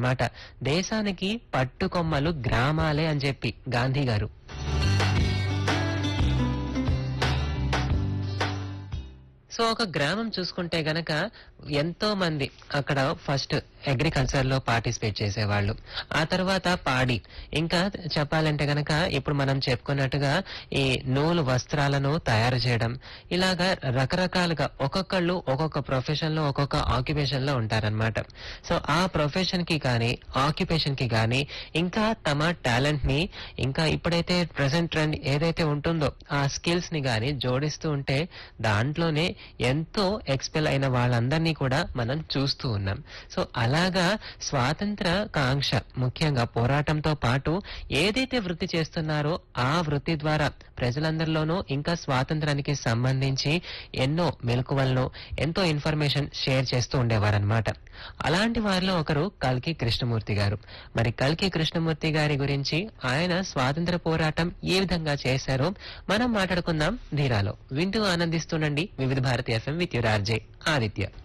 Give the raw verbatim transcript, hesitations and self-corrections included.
చెప్పారనమాట. దేశానికి పట్టుకొమ్మలు గ్రామాలే అని చెప్పి గాంధీ గారు. సో ఒక గ్రామం చూసుకుంటే గనక ఎంతో మంది అక్కడ ఫస్ట్ అగ్రికల్చర్ లో పార్టిసిపేట్ చేసేవాళ్ళు, ఆ తర్వాత పాడి, ఇంకా చెప్పాలంటే గనక ఇప్పుడు మనం చెప్పుకున్నట్టుగా ఈ నూలు వస్త్రాలను తయారు చేయడం, ఇలాగా రకరకాలుగా ఒక్కొక్కళ్ళు ఒక్కొక్క ప్రొఫెషన్ లో ఒక్కొక్క ఆక్యుపేషన్ లో ఉంటారనమాట. సో ఆ ప్రొఫెషన్ కి కానీ ఆక్యుపేషన్ కి కానీ ఇంకా తమ టాలెంట్ ని, ఇంకా ఇప్పుడైతే ప్రెసెంట్ ట్రెండ్ ఏదైతే ఉంటుందో ఆ స్కిల్స్ ని గాని జోడిస్తూ ఉంటే దాంట్లోనే ఎంతో ఎక్స్పెల్ అయిన వాళ్ళందరినీ కూడా మనం చూస్తూ ఉన్నాం. సో అలాగా స్వాతంత్ర కాంక్ష, ముఖ్యంగా పోరాటంతో పాటు ఏదైతే వృత్తి చేస్తున్నారో ఆ వృత్తి ద్వారా ప్రజలందరిలోనూ ఇంకా స్వాతంత్రానికి సంబంధించి ఎన్నో మెలకువలను, ఎంతో ఇన్ఫర్మేషన్ షేర్ చేస్తూ ఉండేవారనమాట. అలాంటి వారిలో ఒకరు కల్కి కృష్ణమూర్తి గారు. మరి కల్కి కృష్ణమూర్తి గారి గురించి, ఆయన స్వాతంత్ర పోరాటం ఏ విధంగా చేశారో మనం మాట్లాడుకుందాం ధీరాలో. వింటూ ఆనందిస్తుండండి వివిధ Bharati FM with your RJ Aditya.